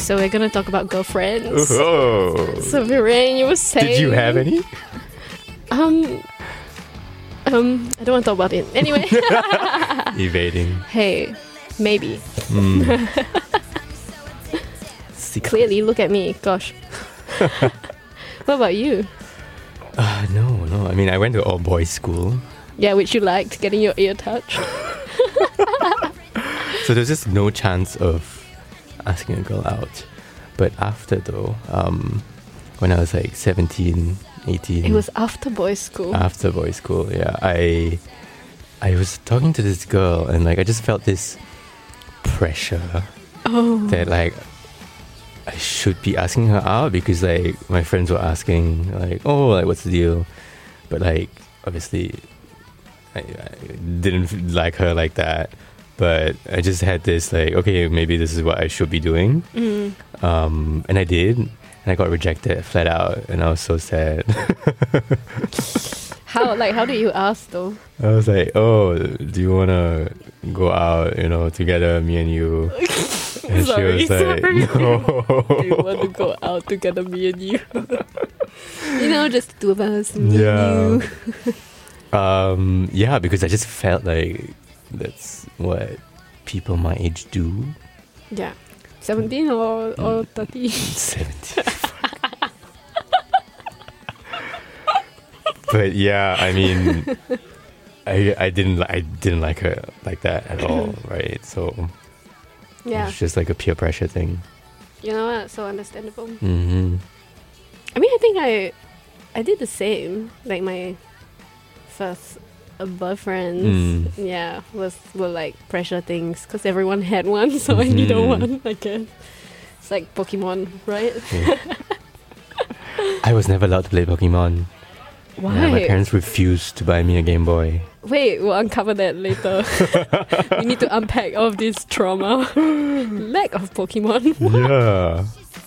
So we're gonna talk about girlfriends. Oh. So Viren, you were saying... Did you have any? I don't want to talk about it. Anyway. Evading. Hey, maybe. Secret. Clearly, look at me. Gosh. What about you? No. I mean, I went to all boys school. Yeah, which you liked, getting your ear touched. So there's just no chance of asking a girl out. But after though, when I was like 17, 18. It was after boys' school. After boys' school, yeah. I was talking to this girl and like I just felt this pressure that like I should be asking her out because like my friends were asking like, oh, like what's the deal? But like obviously I didn't like her like that. But I just had this like, okay, maybe this is what I should be doing. And I did. And I got rejected flat out. And I was so sad. How do you ask though? I was like, oh, do you want to go out, together, me and you? And she was like, no. Do you want to go out together, me and you? Just the two of us, me and you. Yeah, because I just felt like that's what people my age do. Yeah. 17 or 30? 17. But yeah, I mean, I didn't like her like that at all, right? So Yeah. it's just like a peer pressure thing. You know what? So understandable. Mm-hmm. I mean, I think I did the same. Like my first boyfriends, were like pressure things because everyone had one, so I needed one. I guess it's like Pokemon, right? Yeah. I was never allowed to play Pokemon. Why? Yeah, my parents refused to buy me a Game Boy. Wait, we'll uncover that later. We need to unpack all of this trauma. Lack of Pokemon. Yeah.